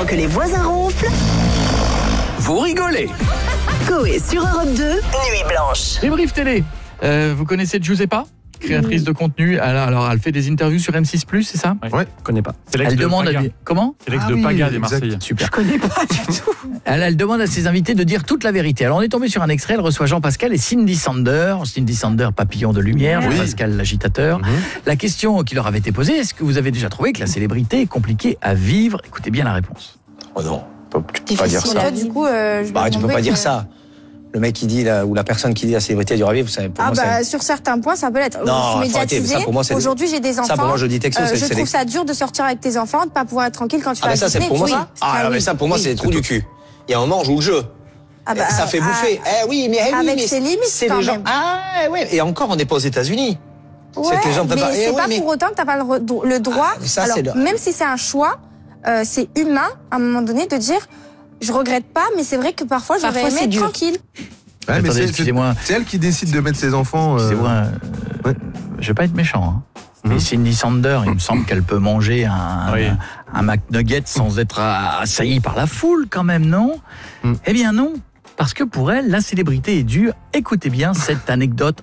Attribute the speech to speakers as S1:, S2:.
S1: que les voisins ronflent,
S2: Vous rigolez.
S1: Coé sur Europe 2, Nuit Blanche.
S3: Débrief télé. Vous connaissez Giuseppa, créatrice de contenu. Alors, elle fait des interviews sur M6+, c'est ça?
S4: Ouais, je connais pas.
S5: C'est l'ex
S3: Elle
S5: de
S3: demande
S5: Paga.
S3: Comment?
S5: C'est l'ex de Paga des Marseillais.
S3: Super.
S1: Je connais pas du tout.
S3: Elle demande à ses invités de dire toute la vérité. Alors on est tombé sur un extrait, elle reçoit Jean-Pascal et Cindy Sander. Cindy Sander, papillon de lumière, Jean-Pascal l'agitateur. La question qui leur avait été posée, est-ce que vous avez déjà trouvé que la célébrité est compliquée à vivre? Écoutez bien la réponse.
S6: Oh non, tu peux pas dire ça.
S7: Toi, du coup, je
S6: Bah,
S7: me
S6: tu peux
S7: demandais
S6: pas dire
S7: que-
S6: ça. Le mec qui dit ou la personne qui dit la célébrité a dû vivre, ça, pour
S7: Ah
S6: moi,
S7: bah sur certains points ça peut l'être.
S6: Non,
S7: Je suis
S6: faut arrêter,
S7: médiatisée.
S6: ça, pour moi, c'est-
S7: Aujourd'hui j'ai des enfants.
S6: Ça, pour moi, je dis texto, c'est-
S7: je
S6: c'est
S7: trouve
S6: des-
S7: ça dur de sortir avec tes enfants, de pas pouvoir être tranquille quand tu
S6: Ah
S7: vas
S6: bah ça,
S7: à
S6: c'est
S7: Disney,
S6: pour moi,
S7: tu
S6: ça.
S7: vois.
S6: Ah, mais
S7: oui.
S6: ça, pour moi,
S7: Oui.
S6: c'est le trou du cul. Il y a un moment, on joue le jeu.
S7: Ah bah,
S6: Ça fait bouffer. Oui, mais
S7: avec ses limites,
S6: c'est
S7: quand
S6: les gens.
S7: même.
S6: Ah ouais. Et encore, on n'est pas aux États-Unis.
S7: Ouais,
S6: C'est que les gens
S7: mais
S6: préparent.
S7: c'est pas pour autant que t'as pas le droit.
S6: Ah, mais ça,
S7: Alors,
S6: c'est le-
S7: même si c'est un choix, c'est humain à un moment donné de dire je regrette pas, mais c'est vrai que parfois j'aurais
S1: Parfois,
S7: aimé
S1: c'est
S7: être
S1: dur.
S7: tranquille.
S4: Ouais, mais
S3: Attendez, excusez-moi.
S4: c'est elle qui décide de mettre ses enfants.
S3: Excusez-moi,
S4: ouais.
S3: je vais pas être méchant, hein. Mais Cindy Sander, il me semble qu'elle peut manger un McNugget sans être assaillie par la foule quand même, non? Eh bien non, parce que pour elle, la célébrité est dure. Écoutez bien cette anecdote